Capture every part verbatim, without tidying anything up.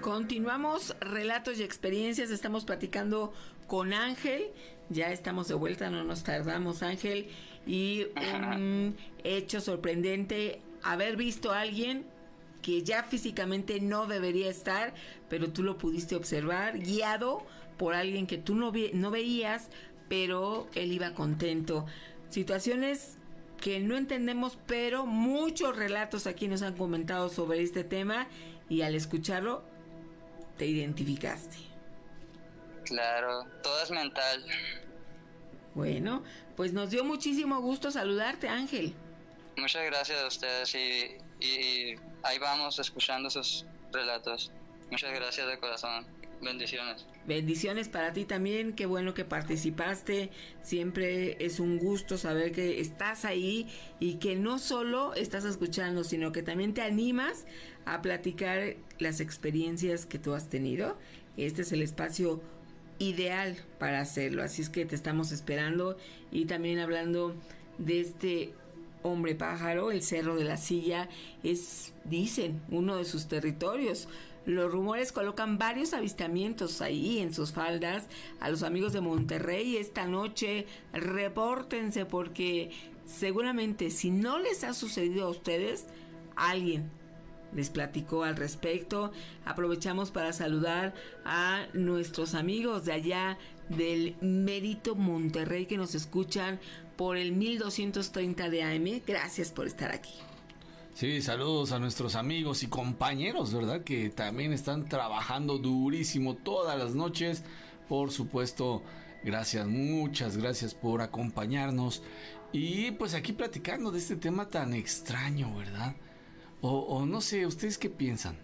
Continuamos relatos y experiencias. Estamos platicando con Ángel. Ya estamos de vuelta, no nos tardamos, Ángel. Y un hecho sorprendente, haber visto a alguien que ya físicamente no debería estar, pero tú lo pudiste observar, guiado por alguien que tú no, ve, no veías, pero él iba contento. Situaciones que no entendemos, pero muchos relatos aquí nos han comentado sobre este tema, y al escucharlo te identificaste. Claro, todo es mental. Bueno, pues nos dio muchísimo gusto saludarte, Ángel. Muchas gracias a ustedes y, y ahí vamos escuchando sus relatos. Muchas gracias de corazón. Bendiciones. Bendiciones para ti también, qué bueno que participaste. Siempre es un gusto saber que estás ahí y que no solo estás escuchando, sino que también te animas a platicar las experiencias que tú has tenido. Este es el espacio ideal para hacerlo, así es que te estamos esperando. Y también hablando de este hombre pájaro, el Cerro de la Silla es, dicen, uno de sus territorios. Los rumores colocan varios avistamientos ahí en sus faldas. A los amigos de Monterrey esta noche, repórtense, porque seguramente si no les ha sucedido a ustedes, alguien les platicó al respecto. Aprovechamos para saludar a nuestros amigos de allá del Mérito Monterrey que nos escuchan por el mil doscientos treinta de A M. Gracias por estar aquí. Sí, saludos a nuestros amigos y compañeros, ¿verdad? Que también están trabajando durísimo todas las noches. Por supuesto, gracias, muchas gracias por acompañarnos. Y pues aquí platicando de este tema tan extraño, ¿verdad? O, o no sé, ¿ustedes qué piensan?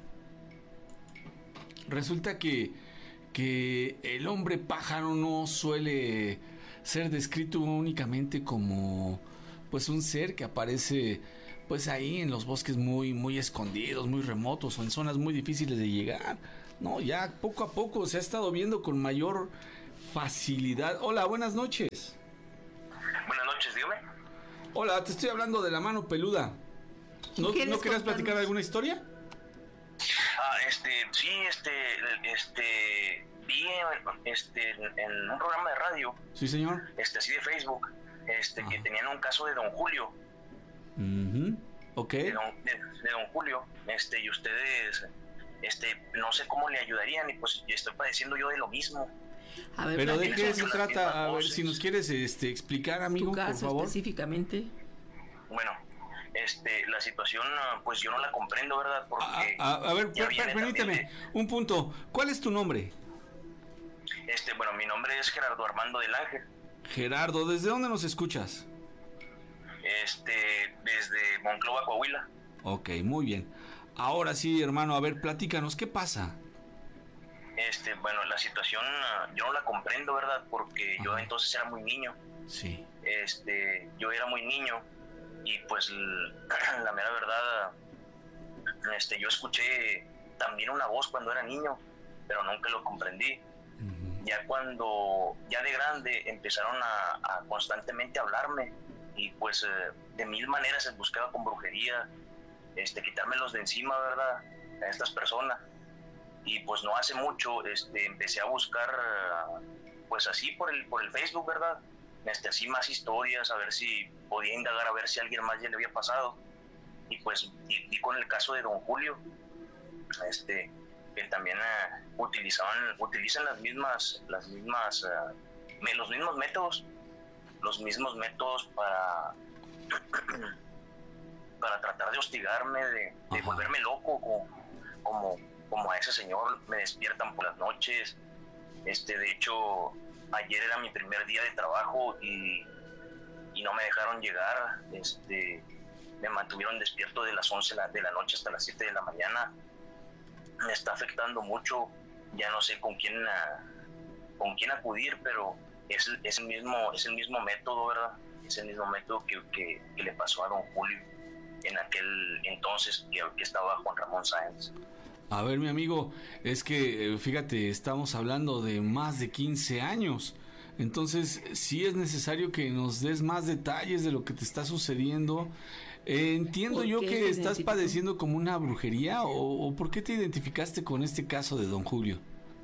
Resulta que, que el hombre pájaro no suele ser descrito únicamente como pues un ser que aparece pues ahí en los bosques muy, muy escondidos, muy remotos o en zonas muy difíciles de llegar. No, ya poco a poco se ha estado viendo con mayor facilidad. Hola, buenas noches. Buenas noches, dígame. Hola, te estoy hablando de la mano peluda. ¿No, ¿no querías platicar alguna historia? Ah, este, sí, este, este, vi este, en un programa de radio. Sí, señor. Este, así de Facebook, este, ah. que tenían un caso de Don Julio. Uh-huh. Ok. De don, de, de don Julio, este, y ustedes, este, no sé cómo le ayudarían, y pues estoy padeciendo yo de lo mismo. A ver, pero ¿de qué se trata? A ver, si nos quieres este, explicar, amigo, tu caso, por favor. Específicamente. Bueno, este, la situación, pues yo no la comprendo, ¿verdad? Porque a, a, a ver, per, per, permíteme, de, un punto. ¿Cuál es tu nombre? Este, bueno, mi nombre es Gerardo Armando del Ángel. Gerardo, ¿desde dónde nos escuchas? Este, desde Monclova, Coahuila. Ok, muy bien. Ahora sí, hermano, a ver, platícanos, ¿qué pasa? Este, bueno, la situación yo no la comprendo, ¿verdad? Porque Ajá. yo entonces era muy niño. Sí. Este, yo era muy niño y pues la mera verdad, este, yo escuché también una voz cuando era niño, pero nunca lo comprendí. Uh-huh. Ya cuando, ya de grande, empezaron a, a constantemente hablarme y pues eh, de mil maneras se buscaba con brujería, este, quitármelos de encima, ¿verdad? A estas personas. Y pues no hace mucho este, empecé a buscar pues así por el, por el Facebook, ¿verdad? Este, así más historias, a ver si podía indagar, a ver si a alguien más ya le había pasado. Y pues di, di con el caso de don Julio, este, que también uh, utilizaban, utilizan las mismas, las mismas, uh, me, los mismos métodos, los mismos métodos para, para tratar de hostigarme, de, de volverme loco, como, como como a ese señor. Me despiertan por las noches. Este, de hecho, ayer era mi primer día de trabajo y, y no me dejaron llegar. Este, me mantuvieron despierto de las once de la noche hasta las siete de la mañana. Me está afectando mucho. Ya no sé con quién, con quién acudir, pero es, es, el mismo, es el mismo método, ¿verdad? Es el mismo método que, que, que le pasó a don Julio en aquel entonces que, que estaba Juan Ramón Sáenz. A ver, mi amigo, es que, fíjate, estamos hablando de más de quince años. Entonces, sí es necesario que nos des más detalles de lo que te está sucediendo. Eh, entiendo yo que estás identificó? padeciendo como una brujería, o, o ¿por qué te identificaste con este caso de don Julio?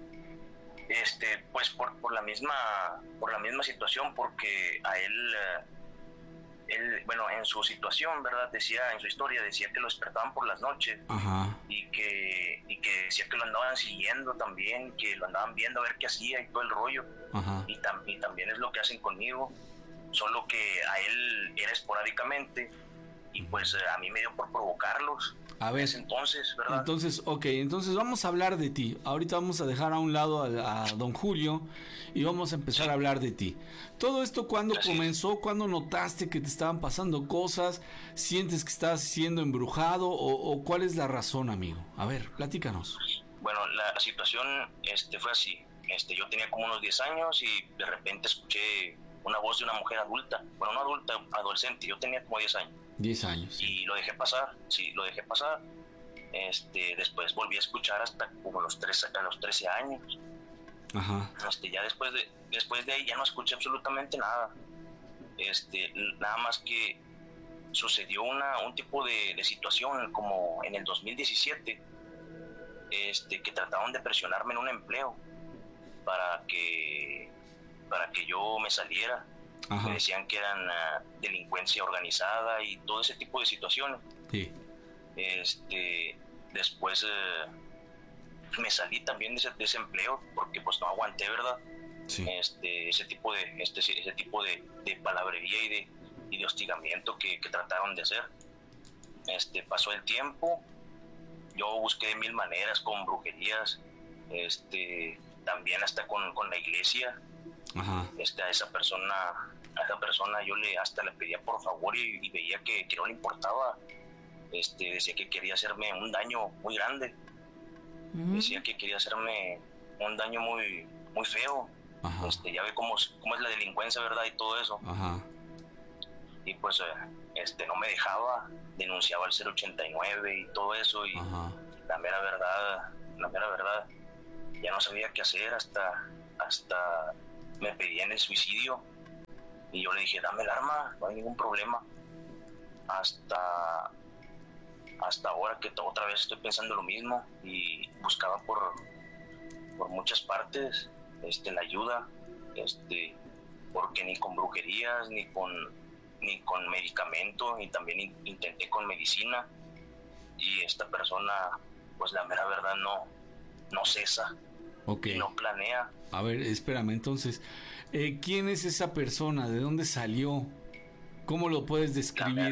Este, pues por, por la misma, por la misma situación, porque a él, eh, él, bueno, en su situación, ¿verdad? Decía, en su historia, decía que lo despertaban por las noches. Ajá. Y que, y que decía que lo andaban siguiendo también, que lo andaban viendo a ver qué hacía y todo el rollo. Ajá. Y, tam, y también es lo que hacen conmigo, solo que a él era esporádicamente, y pues a mí me dio por provocarlos. A ver, entonces, ¿verdad? Entonces, ok, entonces vamos a hablar de ti. Ahorita vamos a dejar a un lado a, a don Julio y vamos a empezar sí. a hablar de ti. Todo esto, ¿cuándo Así comenzó? Es. ¿Cuándo notaste que te estaban pasando cosas? ¿Sientes que estás siendo embrujado? ¿O, o cuál es la razón, amigo? A ver, platícanos. Bueno, la situación este, fue así. Este, yo tenía como unos diez años y de repente escuché una voz de una mujer adulta. Bueno, no adulta, adolescente. Yo tenía como diez años. diez años. Sí. Y lo dejé pasar, sí, lo dejé pasar. Este, después volví a escuchar hasta como los trece, a los trece años. Ajá. Este, ya después de, después de ahí ya no escuché absolutamente nada. Este, nada más que sucedió una, un tipo de, de situación como en el dos mil diecisiete, este, que trataron de presionarme en un empleo para que, para que yo me saliera. Ajá. Me decían que eran uh, delincuencia organizada y todo ese tipo de situaciones. Sí. Este, después uh, me salí también de ese, de ese empleo porque pues no aguanté, ¿verdad? Sí. Este, ese tipo de, este, ese tipo de, de palabrería y de, y de hostigamiento que, que trataron de hacer. Este, pasó el tiempo, yo busqué mil maneras con brujerías, este, también hasta con, con la iglesia. Ajá. Este, a esa persona, a esa persona yo le hasta le pedía por favor y, y veía que, que no le importaba. Este, decía que quería hacerme un daño muy grande. Mm. Decía que quería hacerme un daño muy, muy feo. Ajá. Este, ya ve cómo, cómo es la delincuencia, ¿verdad? Y todo eso. Ajá. Y pues este, no me dejaba, denunciaba al cero ochenta y nueve y todo eso. Y Ajá. la mera verdad, la mera verdad, ya no sabía qué hacer hasta, hasta me pedían el suicidio. Y yo le dije, dame el arma, no hay ningún problema. Hasta, hasta ahora que otra vez estoy pensando lo mismo y buscaba por, por muchas partes este, la ayuda, este, porque ni con brujerías, ni con, ni con medicamento, y también in, intenté con medicina. Y esta persona, pues la mera verdad no, no cesa. Okay. Y no planea. A ver, espérame, entonces, eh, ¿quién es esa persona? ¿De dónde salió? ¿Cómo lo puedes describir?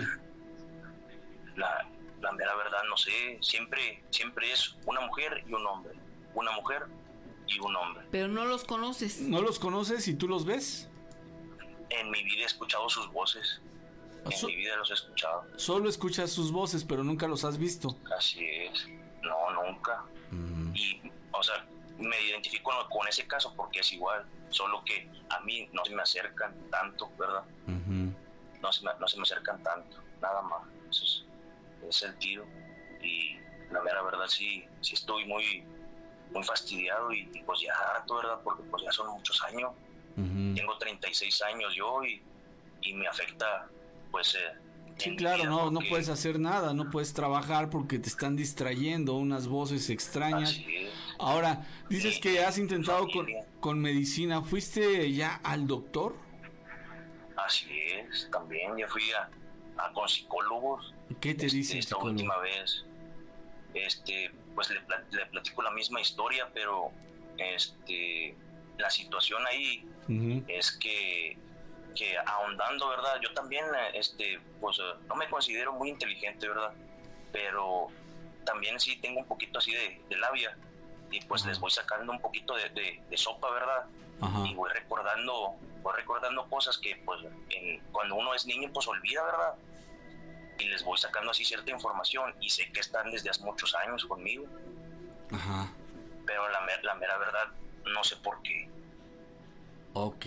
La, la, la mera verdad no sé, siempre, siempre es una mujer y un hombre, una mujer y un hombre. Pero no los conoces. ¿No los conoces y tú los ves? En mi vida he escuchado sus voces, en so- mi vida los he escuchado. Solo escuchas sus voces, pero nunca los has visto. Así es, no, nunca. Mm. Y, o sea, me identifico con ese caso porque es igual, solo que a mí no se me acercan tanto, ¿verdad? Uh-huh. No se me, no se me acercan tanto, nada más. Eso es, es el tiro. Y la mera verdad sí, sí estoy muy, muy fastidiado y, y pues ya harto, ¿verdad? Porque pues ya son muchos años. Uh-huh. Tengo treinta y seis años yo y, y me afecta, pues... Eh, Sí, claro, no, porque... no puedes hacer nada, no puedes trabajar porque te están distrayendo unas voces extrañas. Ahora, dices sí, que has intentado con, con medicina, ¿fuiste ya al doctor? Así es, también ya fui a, a con psicólogos. ¿Qué te este, dice esta psicólogo? última vez? Este, pues le, le platico la misma historia, pero este, la situación ahí uh-huh. es que que ahondando, ¿verdad? Yo también, este, pues, no me considero muy inteligente, ¿verdad? Pero también sí tengo un poquito así de, de labia y pues uh-huh. les voy sacando un poquito de, de, de sopa, ¿verdad? Uh-huh. Y voy recordando, voy recordando cosas que, pues, en, cuando uno es niño, pues, olvida, ¿verdad? Y les voy sacando así cierta información y sé que están desde hace muchos años conmigo. Ajá. Uh-huh. Pero la, la mera verdad, no sé por qué. Ok.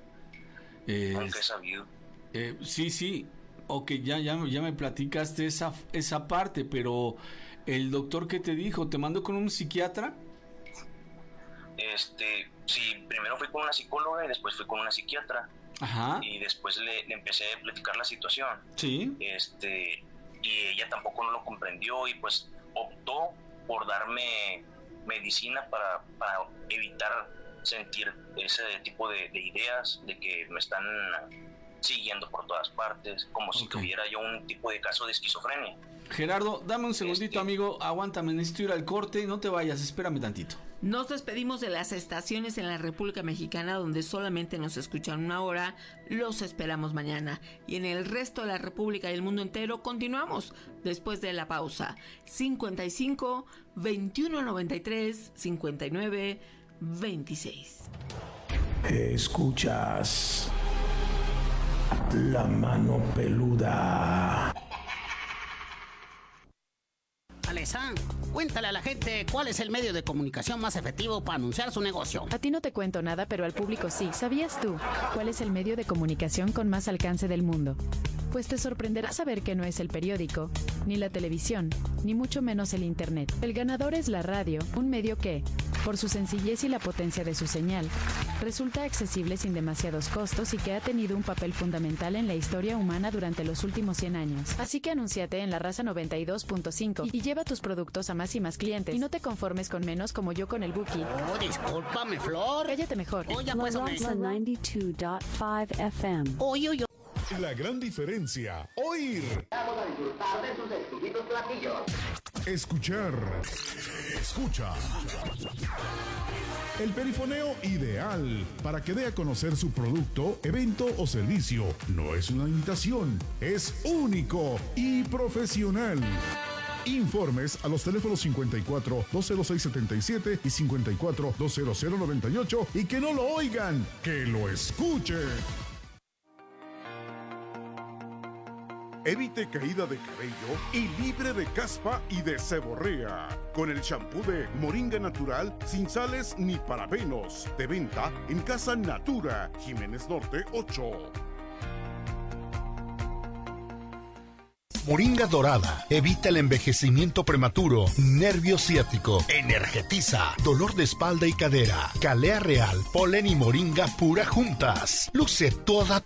Eh, Nunca he sabido. Eh, sí, sí, ok, ya, ya, ya me platicaste esa, esa parte, pero el doctor, ¿qué te dijo? ¿Te mandó con un psiquiatra? Este, sí, primero fui con una psicóloga y después fui con una psiquiatra. Ajá. Y después le, le empecé a platicar la situación. Sí. Este, y ella tampoco no lo comprendió y pues optó por darme medicina para, para evitar sentir ese tipo de, de ideas de que me están siguiendo por todas partes, como si Okay. tuviera yo un tipo de caso de esquizofrenia. Gerardo, dame un segundito, Este- amigo, aguántame, necesito ir al corte, no te vayas, espérame tantito. Nos despedimos de las estaciones en la República Mexicana donde solamente nos escuchan una hora. Los esperamos mañana. Y en el resto de la República y el mundo entero continuamos después de la pausa. cincuenta y cinco, veintiuno noventa y tres, cincuenta y nueve, veintiséis. Escuchas La Mano Peluda. Alessandro, cuéntale a la gente cuál es el medio de comunicación más efectivo para anunciar su negocio. A ti no te cuento nada, pero al público sí. ¿Sabías tú cuál es el medio de comunicación con más alcance del mundo? Pues te sorprenderá saber que no es el periódico, ni la televisión, ni mucho menos el internet. El ganador es la radio, un medio que, por su sencillez y la potencia de su señal, resulta accesible sin demasiados costos y que ha tenido un papel fundamental en la historia humana durante los últimos cien años. Así que anúnciate en La Raza noventa y dos punto cinco y lleva tus productos a más y más clientes. Y no te conformes con menos como yo con el Buki. Oh, discúlpame, Flor. Cállate mejor. Oye, pues, La hombre. Raza noventa y dos punto cinco F M. Oye, oye. La gran diferencia, oír. Vamos a disfrutar de sus exquisitos platillos. Escuchar. Escucha. El perifoneo ideal para que dé a conocer su producto, evento o servicio. No es una imitación, es único y profesional. Informes a los teléfonos cincuenta y cuatro, dos cero seis, setenta y siete y cincuenta y cuatro, dos cero cero, noventa y ocho y que no lo oigan, que lo escuchen. Evite caída de cabello y libre de caspa y de seborrea. Con el champú de Moringa Natural sin sales ni parabenos. De venta en Casa Natura, Jiménez Norte ocho. Moringa dorada evita el envejecimiento prematuro, nervio ciático, energetiza, dolor de espalda y cadera. Calea real, polen y moringa pura juntas. Luce toda